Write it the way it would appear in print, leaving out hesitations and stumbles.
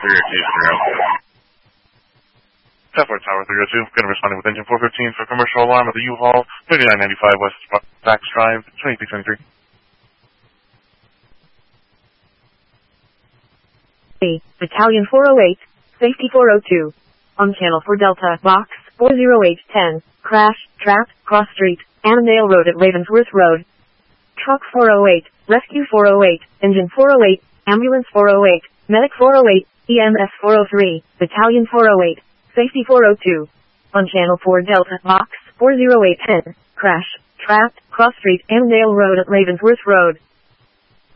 10-4 Tower 302, going to be responding with engine 415 for commercial alarm at the U-Haul, 3995 West Bax Drive, 2323. Battalion 408, Safety 402. On channel 4 Delta, box 40810, crash, trap, cross street, Annandale Road at Ravensworth Road. Truck 408, Rescue 408, Engine 408, Ambulance 408, Medic 408, EMS 403, Battalion 408, Safety 402. On channel 4 Delta, box 40810, crash, trap, cross street, Annandale Road at Ravensworth Road.